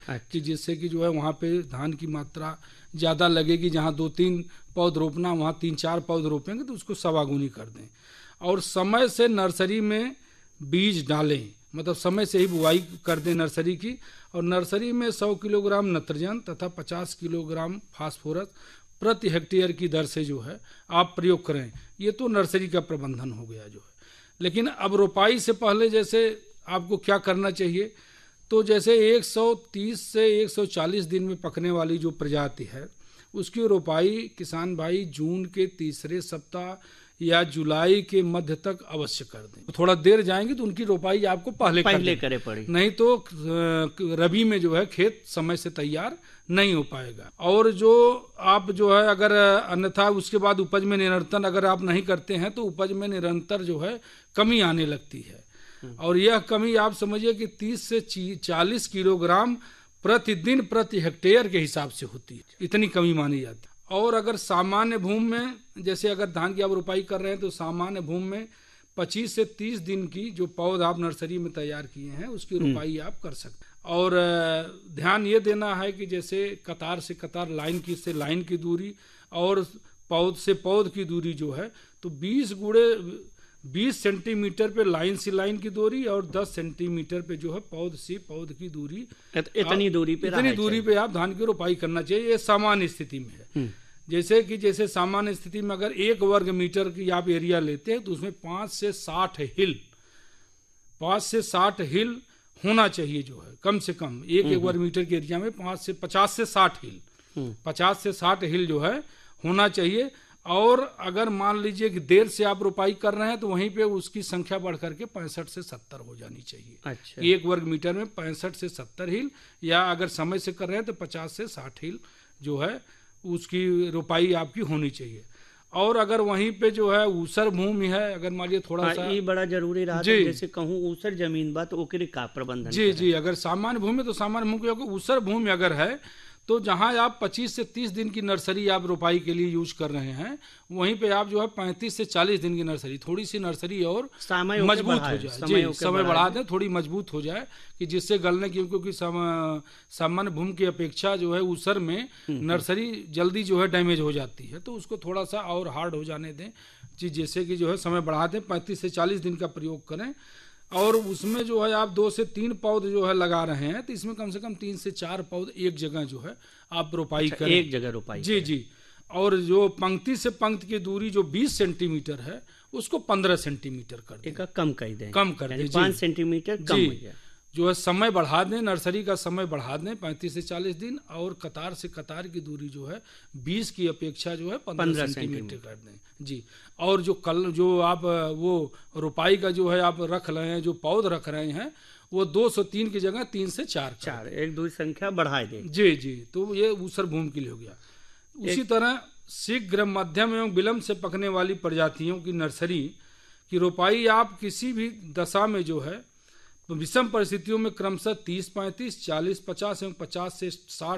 कि जिससे कि जो है वहाँ पे धान की मात्रा ज़्यादा लगेगी। जहाँ 2-3 पौध रोपना वहाँ 3-4 पौध रोपेंगे तो उसको सवागुनी कर दें। और समय से नर्सरी में बीज डालें, मतलब समय से ही बुआई कर दें नर्सरी की। और नर्सरी में 100 किलोग्राम नत्रजन तथा 50 किलोग्राम फास्फोरस प्रति हेक्टेयर की दर से जो है आप प्रयोग करें। ये तो नर्सरी का प्रबंधन हो गया जो है। लेकिन अब रोपाई से पहले जैसे आपको क्या करना चाहिए, तो जैसे 130 से 140 दिन में पकने वाली जो प्रजाति है उसकी रोपाई किसान भाई जून के तीसरे सप्ताह या जुलाई के मध्य तक अवश्य कर दें। थोड़ा देर जाएंगे तो उनकी रोपाई आपको पहले करे पड़ी, नहीं तो रबी में जो है खेत समय से तैयार नहीं हो पाएगा। और जो आप जो है अगर अन्यथा उसके बाद उपज में निरंतर अगर आप नहीं करते हैं तो उपज में निरंतर जो है कमी आने लगती है। और यह कमी आप समझिए कि 30 से 40 किलोग्राम प्रतिदिन प्रति हेक्टेयर के हिसाब से होती है, इतनी कमी मानी जाती है। और अगर सामान्य भूमि में जैसे अगर धान की आप रोपाई कर रहे हैं तो सामान्य भूमि में 25 से 30 दिन की जो पौध आप नर्सरी में तैयार किए हैं उसकी रोपाई आप कर सकते हैं। और ध्यान ये देना है कि जैसे कतार से कतार, लाइन से लाइन की दूरी और पौध से पौध की दूरी जो है तो 20 सेंटीमीटर पे लाइन से लाइन की दूरी और 10 सेंटीमीटर पे जो है पौध से पौध की दूरी, इतनी दूरी पे आप धान की रोपाई करना चाहिए। ये सामान्य स्थिति में है। जैसे सामान्य स्थिति में अगर 1 वर्ग मीटर की आप एरिया लेते हैं तो उसमें 5 से 60 हिल होना चाहिए जो है, कम से कम एक वर्ग मीटर के एरिया में 50 से 60 हिल जो है होना चाहिए। और अगर मान लीजिए कि देर से आप रोपाई कर रहे हैं तो वहीं पे उसकी संख्या बढ़ करके 65 से 70 हो जानी चाहिए। अच्छा। 1 वर्ग मीटर में 65 से 70 हिल, या अगर समय से कर रहे हैं तो 50 से 60 हिल जो है उसकी रोपाई आपकी होनी चाहिए। और अगर वहीं पे जो है ऊसर भूमि है, अगर मान लीजिए थोड़ा सा ये बड़ा जरूरी रहा है, जैसे कहूँ ऊसर जमीन बा तो ओकरे का प्रबंधन जी अगर सामान्य भूमि तो सामान्य भूमि, ऊसर भूमि अगर है तो जहां आप 25 से 30 दिन की नर्सरी आप रोपाई के लिए यूज कर रहे हैं वहीं पे आप जो है 35 से 40 दिन की नर्सरी, थोड़ी सी नर्सरी और मजबूत हो जाए, जी समय बढ़ा दें, थोड़ी मजबूत हो जाए कि जिससे गलने की, क्योंकि सामान्य भूमि की अपेक्षा जो है ऊसर में नर्सरी जल्दी जो है डैमेज हो जाती है, तो उसको थोड़ा सा और हार्ड हो जाने दें जी, जैसे कि जो है समय बढ़ा दें, 35 से 40 दिन का प्रयोग करें। और उसमें जो है आप 2 से 3 पौध जो है लगा रहे हैं तो इसमें कम से कम 3 से 4 पौध एक जगह जो है आप रोपाई करें, एक जगह रोपाई जी। और जो पंक्ति से पंक्ति की दूरी जो 20 सेंटीमीटर है उसको 15 सेंटीमीटर कर दें, कम कर दें 5 सेंटीमीटर कम हो जाए। जो है समय बढ़ा दें, नर्सरी का समय बढ़ा दें 35 से 40 दिन, और कतार से कतार की दूरी जो है 20 की अपेक्षा जो है 15 सेंटीमीटर कर दें जी। और जो आप वो रोपाई का जो है आप रख रहे हैं, जो पौध रख रहे हैं वो 2 से 3 की जगह 3 से 4 एक दो संख्या बढ़ा दें जी। तो ये ऊसर भूमि के लिए हो गया। उसी तरह शीघ्र, मध्यम एवं विलंब से पकने वाली प्रजातियों की नर्सरी की रोपाई आप किसी भी दशा में जो है विषम परिस्थितियों में क्रमशः 30-35, 40-50 एवं 50 से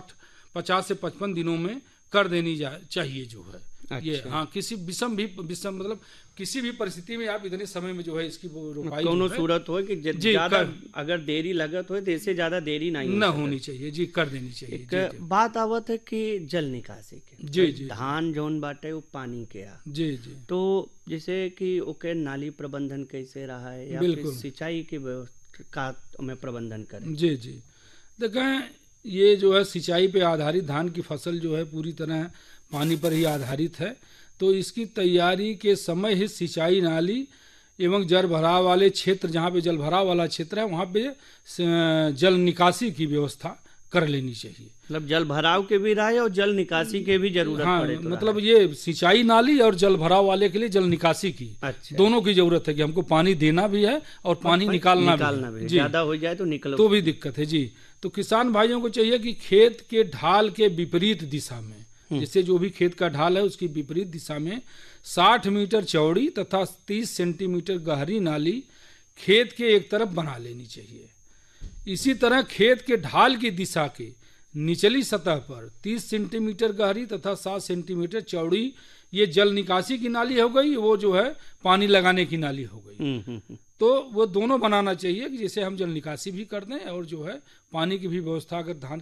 55 दिनों में कर देनी चाहिए जो है। अच्छा। ये हाँ, किसी विषम मतलब किसी भी परिस्थिति में आप इतने समय में जो है इसकी रोपाई कोनो सूरत हो कि ज्यादा अगर देरी लगत हो तो इससे ज्यादा देरी नहीं होनी चाहिए जी, कर देनी चाहिए। एक बात आवत है कि जल निकासी के जी धान जौन बाटे वो पानी के जी तो जैसे कि ओके नाली प्रबंधन कैसे रहा है या फिर सिंचाई की व्यवस्था का में प्रबंधन करें? जी देखें, ये जो है सिंचाई पे आधारित धान की फसल जो है पूरी तरह पानी पर ही आधारित है, तो इसकी तैयारी के समय ही सिंचाई नाली एवं जल भराव वाले क्षेत्र, जहाँ पे जल भराव वाला क्षेत्र है वहाँ पे जल निकासी की व्यवस्था कर लेनी चाहिए। मतलब जल भराव के भी रहे और जल निकासी के भी जरूरत पड़े तो मतलब ये सिंचाई नाली और जल भराव वाले के लिए जल निकासी की दोनों की जरूरत है कि हमको पानी देना भी है और पानी निकालना भी। ज्यादा हो जाए तो निकलो तो भी दिक्कत है जी। तो किसान भाइयों को चाहिए कि खेत के ढाल के विपरीत दिशा में, जैसे जो भी खेत का ढाल है उसकी विपरीत दिशा में 60 मीटर चौड़ी तथा 30 सेंटीमीटर गहरी नाली खेत के एक तरफ बना लेनी चाहिए। इसी तरह खेत के ढाल की दिशा के निचली सतह पर 30 सेंटीमीटर गहरी तथा 7 सेंटीमीटर चौड़ी ये जल निकासी की नाली हो गई, वो जो है पानी लगाने की नाली हो गई। तो वो दोनों बनाना चाहिए कि जिसे हम जल निकासी भी कर दें और जो है पानी की भी व्यवस्था अगर धान